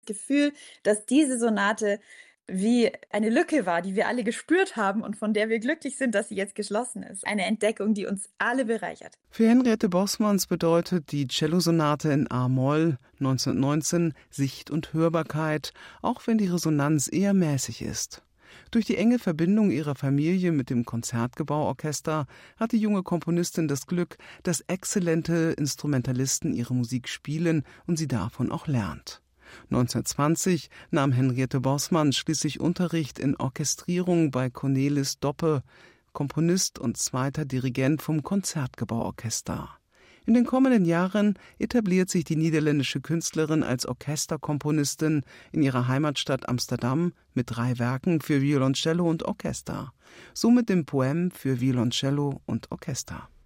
Gefühl, dass diese Sonate wie eine Lücke war, die wir alle gespürt haben und von der wir glücklich sind, dass sie jetzt geschlossen ist. Eine Entdeckung, die uns alle bereichert. Für Henriette Bossmanns bedeutet die Cellosonate in a-Moll 1919 Sicht und Hörbarkeit, auch wenn die Resonanz eher mäßig ist. Durch die enge Verbindung ihrer Familie mit dem Konzertgebauorchester hat die junge Komponistin das Glück, dass exzellente Instrumentalisten ihre Musik spielen und sie davon auch lernt. 1920 nahm Henriette Bossmann schließlich Unterricht in Orchestrierung bei Cornelis Doppe, Komponist und zweiter Dirigent vom Konzertgebauorchester. In den kommenden Jahren etabliert sich die niederländische Künstlerin als Orchesterkomponistin in ihrer Heimatstadt Amsterdam mit 3 Werken für Violoncello und Orchester, so mit dem Poème für Violoncello und Orchester.